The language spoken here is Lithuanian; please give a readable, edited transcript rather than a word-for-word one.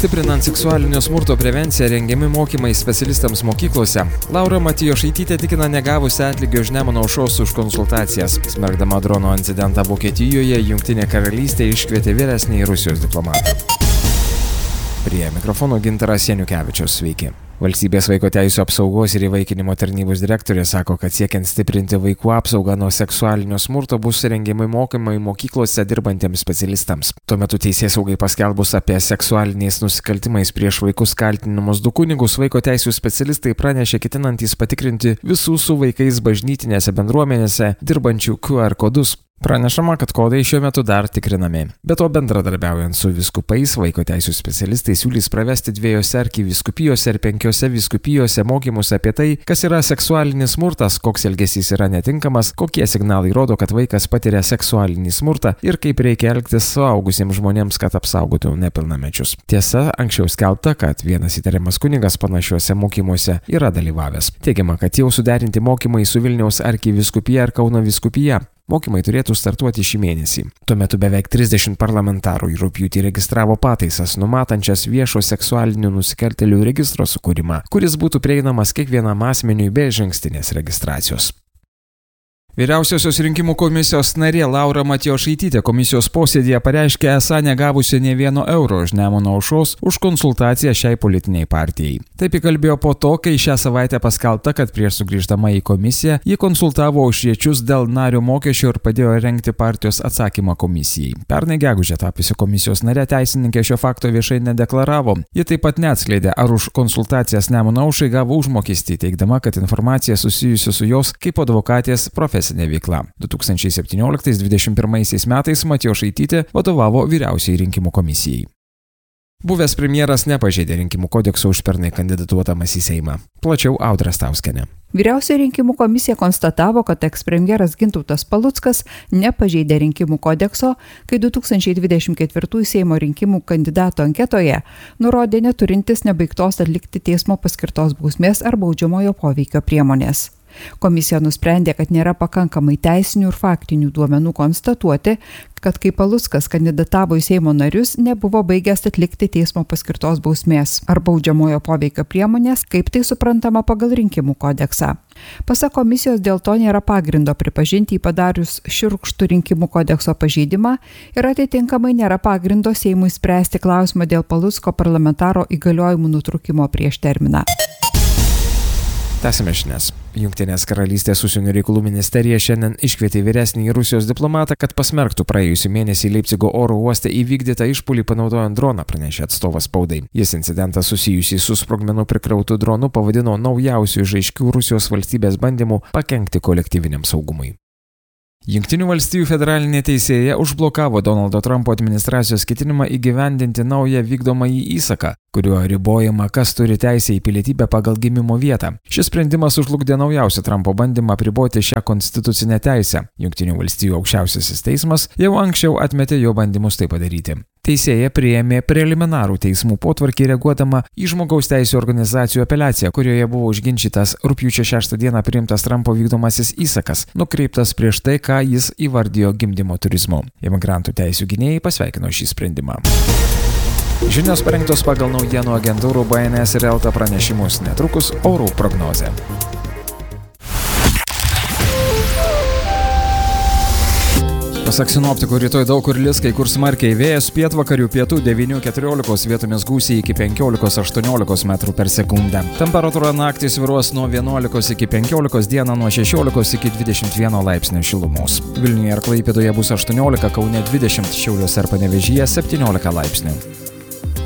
Stiprinant seksualinio smurto prevenciją rengiami mokymai specialistams mokyklose, Laura Matijošaitytė tikina negavusi atlygio už Nemuno aušros už konsultacijas. Smerkdama drono incidentą Vokietijoje, Jungtinė karalystė iškvietė vyresnįjį Rusijos diplomatą. Prie mikrofono Gintaras Janiukevičius, sveiki. Valstybės vaiko teisių apsaugos ir įvaikinimo tarnybos direktorė sako, kad siekiant stiprinti vaikų apsaugą nuo seksualinio smurto bus rengiami mokymai mokyklose dirbantiems specialistams. Tuo metu teisėsaugai paskelbus apie seksualiniais nusikaltimais prieš vaikus kaltinamus du kunigus, vaiko teisių specialistai pranešė ketinantys patikrinti visų su vaikais bažnytinėse bendruomenėse dirbančių QR kodus. Pranešama, kad kodai šiuo metu dar tikrinami. Be to, bendradarbiaujant su vyskupais, vaiko teisių specialistai siūlys pravesti 2 arkivyskupijose ir 5 vyskupijose mokymus apie tai, kas yra seksualinis smurtas, koks elgesys yra netinkamas, kokie signalai rodo, kad vaikas patiria seksualinį smurtą ir kaip reikia elgtis suaugusiems žmonėms, kad apsaugotų nepilnamečius. Tiesa, anksčiau skelbta, kad vienas įtariamas kunigas panašiuose mokymuose yra dalyvavęs. Teigiama, kad jau suderinti mokymai su Vilniaus arkivyskupija ir Kauno vyskupija. Mokymai turėtų startuoti šį mėnesį. Tuo metu beveik 30 parlamentarų į rugpjūtį registravo pataisas, numatančias viešo seksualinių nusikaltėlių registro sukūrimą, kuris būtų prieinamas kiekvienam asmeniui be išankstinės registracijos. Vyriausiosios rinkimų komisijos narė Laura Matijošaitytė komisijos posėdėje pareiškė esą negavusi nė vieno euro iš Nemuno aušros už konsultaciją šiai politiniai partijai. Taip įkalbėjo po to, kai šią savaitę paskelbta, kad prieš sugrįždama į komisiją ji konsultavo aušriečius dėl nario mokesčio ir padėjo rengti partijos atsakymą komisijai. Pernai gegužę tapusi komisijos narė teisininkė šio fakto viešai nedeklaravo. Ji taip pat neatskleidė, ar už konsultacijas Nemuno aušrai gavo užmokestį, teigdama, kad informacija susijusi su jos kaip advokatės profesija. Veikla. 2017-2021 metais Matijošaitytė vadovavo Vyriausiai rinkimų komisijai. Buvęs premjeras nepažeidė rinkimų kodekso užpernai kandidatuodamas į Seimą. Plačiau Audra Stauskienė. Vyriausioji rinkimų komisija konstatavo, kad ekspremjeras Gintautas Paluckas nepažeidė rinkimų kodekso, kai 2024 Seimo rinkimų kandidato anketoje nurodė neturintis nebaigtos atlikti teismo paskirtos bausmės ar baudžiamojo poveikio priemonės. Komisija nusprendė, kad nėra pakankamai teisinių ir faktinių duomenų konstatuoti, kad kai Paluckas kandidatavo į Seimo narius, nebuvo baigęs atlikti teismo paskirtos bausmės ar baudžiamojo poveikio priemonės, kaip tai suprantama pagal rinkimų kodeksą. Pasak komisijos, dėl to nėra pagrindo pripažinti jį padarius šiurkštų rinkimų kodekso pažeidimą ir atitinkamai nėra pagrindo Seimui spręsti klausimą dėl Palucko parlamentaro įgaliojimų nutraukimo prieš terminą. Tęsime žinias. Jungtinės karalystės užsienio reikalų ministerija šiandien iškvietė vyresnįjį Rusijos diplomatą, kad pasmerktų praėjusį mėnesį Leipcigo oro uoste įvykdytą išpuolį panaudojant droną, pranešė atstovas spaudai. Jis incidentą susijusį su sprogmenų prikrautu dronu pavadino naujausių iš aiškių Rusijos valstybės bandymų pakenkti kolektyviniam saugumui. Jungtinių valstijų federalinė teisėja užblokavo Donaldo Trumpo administracijos ketinimą įgyvendinti naują vykdomąjį įsaką, kuriuo ribojama, kas turi teisę į pilietybę pagal gimimo vietą. Šis sprendimas užlugdė naujausią Trumpo bandymą apriboti šią konstitucinę teisę. Jungtinių valstijų aukščiausiasis teismas jau anksčiau atmetė jo bandymus tai padaryti. Teisėja priėmė preliminarų teismų potvarkį reaguodama į žmogaus teisių organizacijų apeliaciją, kurioje buvo užginčytas rugpjūčio 6 dieną priimtas Trumpo vykdomasis įsakas, nukreiptas prieš tai, ką jis įvardijo gimdymo turizmu. Imigrantų teisių gynėjai pasveikino šį sprendimą. Žinios parengtos pagal naujienų agentūrų BNS ir Elta pranešimus, netrukus orų prognozė. Pasak sinoptikų, rytoj daug kur lis, kai kur smarkiai vėjas, pietvakarių pietų 9–14, vietomis gūsiai iki 15–18 metrų per sekundę. Temperatūra naktį svyruos nuo 11 iki 15, dieną nuo 16 iki 21 laipsnių šilumos. Vilniuje ir Klaipėdoje bus 18, Kaune 20, Šiauliuose ir Panevėžyje 17 laipsnių.